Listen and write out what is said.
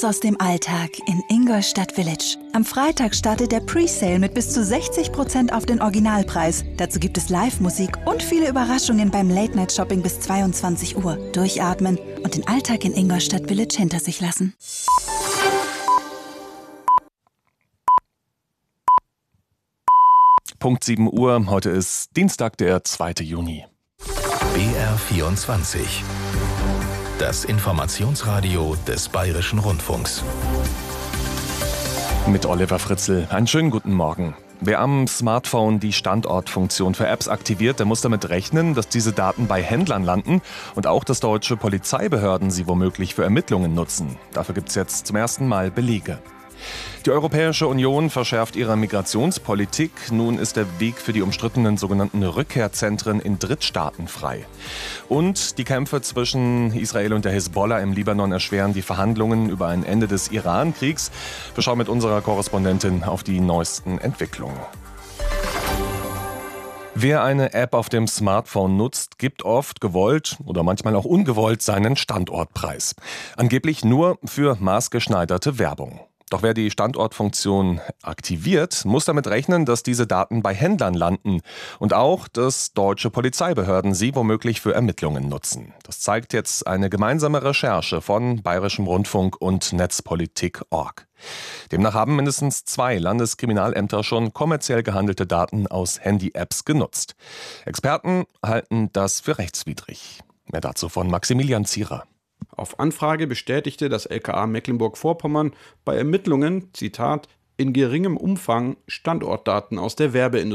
Raus aus dem Alltag in Ingolstadt Village. Am Freitag startet der Presale mit bis zu 60% auf den Originalpreis. Dazu gibt es Live-Musik und viele Überraschungen beim Late-Night-Shopping bis 22 Uhr. Durchatmen und den Alltag in Ingolstadt Village hinter sich lassen. Punkt 7 Uhr, heute ist Dienstag, der 2. Juni. BR24. Das Informationsradio des Bayerischen Rundfunks. Mit Oliver Fritzl. Einen schönen guten Morgen. Wer am Smartphone die Standortfunktion für Apps aktiviert, der muss damit rechnen, dass diese Daten bei Händlern landen und auch, dass deutsche Polizeibehörden sie womöglich für Ermittlungen nutzen. Dafür gibt es jetzt zum ersten Mal Belege. Die Europäische Union verschärft ihre Migrationspolitik. Nun ist der Weg für die umstrittenen sogenannten Rückkehrzentren in Drittstaaten frei. Und die Kämpfe zwischen Israel und der Hisbollah im Libanon erschweren die Verhandlungen über ein Ende des Iran-Kriegs. Wir schauen mit unserer Korrespondentin auf die neuesten Entwicklungen. Wer eine App auf dem Smartphone nutzt, gibt oft gewollt oder manchmal auch ungewollt seinen Standortpreis. Angeblich nur für maßgeschneiderte Werbung. Doch wer die Standortfunktion aktiviert, muss damit rechnen, dass diese Daten bei Händlern landen und auch, dass deutsche Polizeibehörden sie womöglich für Ermittlungen nutzen. Das zeigt jetzt eine gemeinsame Recherche von Bayerischem Rundfunk und Netzpolitik.org. Demnach haben mindestens 2 Landeskriminalämter schon kommerziell gehandelte Daten aus Handy-Apps genutzt. Experten halten das für rechtswidrig. Mehr dazu von Maximilian Zierer. Auf Anfrage bestätigte das LKA Mecklenburg-Vorpommern bei Ermittlungen, Zitat, in geringem Umfang Standortdaten aus der Werbeindustrie